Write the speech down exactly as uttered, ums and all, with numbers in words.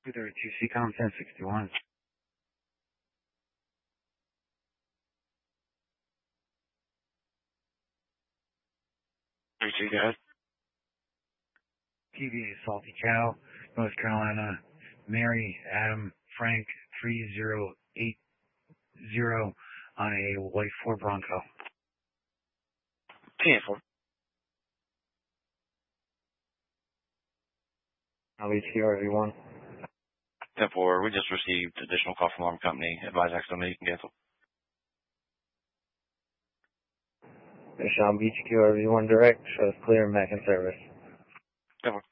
two thirty-two C COM ten sixty-one. thirty-two, guys. T V Salty Cow, North Carolina, Mary, Adam, Frank, three zero eight zero on a white Ford Bronco. ten four. I'll H Q R V one. ten four, we just received additional call from alarm company. Advise accident meeting cancel. Sean Beach Q R V one direct, shows clear and back in service. ten four.